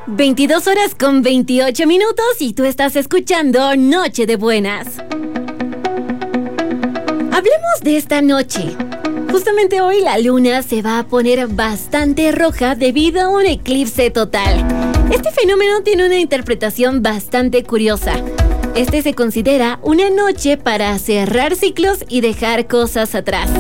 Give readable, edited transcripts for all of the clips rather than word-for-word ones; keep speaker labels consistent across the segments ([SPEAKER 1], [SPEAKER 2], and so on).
[SPEAKER 1] 22 horas con 28 minutos y tú estás escuchando Noche de Buenas. Hablemos de esta noche. Justamente hoy la luna se va a poner bastante roja debido a un eclipse total. Este fenómeno tiene una interpretación bastante curiosa. Este se considera una noche para cerrar ciclos y dejar cosas atrás.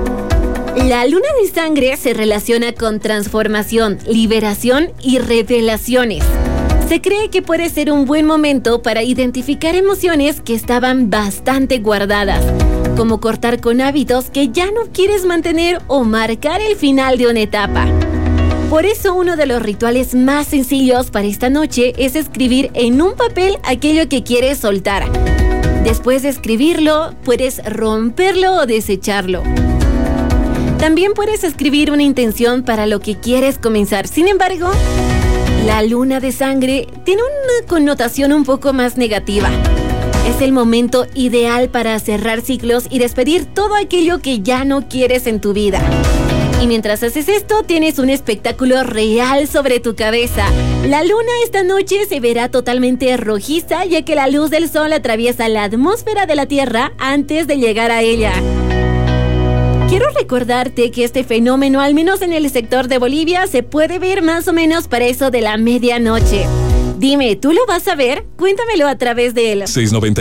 [SPEAKER 1] La luna de sangre se relaciona con transformación, liberación y revelaciones. Se cree que puede ser un buen momento para identificar emociones que estaban bastante guardadas, como cortar con hábitos que ya no quieres mantener o marcar el final de una etapa. Por eso uno de los rituales más sencillos para esta noche es escribir en un papel aquello que quieres soltar. Después de escribirlo, puedes romperlo o desecharlo. También puedes escribir una intención para lo que quieres comenzar. Sin embargo, la luna de sangre tiene una connotación un poco más negativa. Es el momento ideal para cerrar ciclos y despedir todo aquello que ya no quieres en tu vida. Y mientras haces esto, tienes un espectáculo real sobre tu cabeza. La luna esta noche se verá totalmente rojiza, ya que la luz del sol atraviesa la atmósfera de la Tierra antes de llegar a ella. Quiero recordarte que este fenómeno, al menos en el sector de Bolivia, se puede ver más o menos para eso de la medianoche. Dime, ¿tú lo vas a ver? Cuéntamelo a través de él.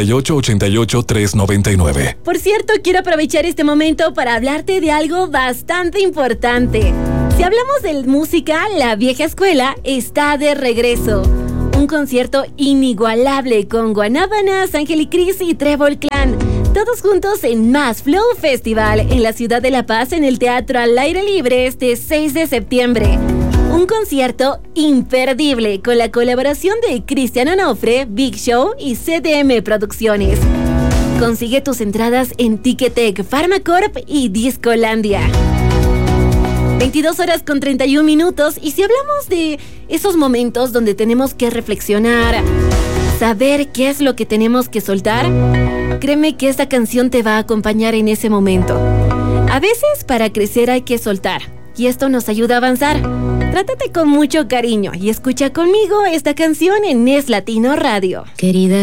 [SPEAKER 2] 698-88-399.
[SPEAKER 1] Por cierto, quiero aprovechar este momento para hablarte de algo bastante importante. Si hablamos de música, la vieja escuela está de regreso. Un concierto inigualable con Guanábanas, Ángel y Cris y Trébol Clan. Todos juntos en Más Flow Festival en la ciudad de La Paz, en el Teatro al Aire Libre, este 6 de septiembre. Un concierto imperdible con la colaboración de Cristian Onofre, Big Show y CDM Producciones. Consigue tus entradas en Ticketek, Pharmacorp y Discolandia. 22 horas con 31 minutos, y si hablamos de esos momentos donde tenemos que reflexionar, saber qué es lo que tenemos que soltar, créeme que esta canción te va a acompañar en ese momento. A veces para crecer hay que soltar, y esto nos ayuda a avanzar. Trátate con mucho cariño y escucha conmigo esta canción en Es Latino Radio.
[SPEAKER 3] Querida.